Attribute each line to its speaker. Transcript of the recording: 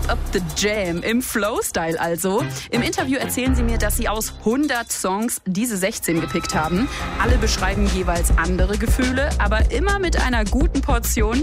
Speaker 1: up the jam im Flow-Style also. Im Interview erzählen sie mir, dass sie aus 100 Songs diese 16 gepickt haben. Alle beschreiben jeweils andere Gefühle, aber immer mit einer guten Portion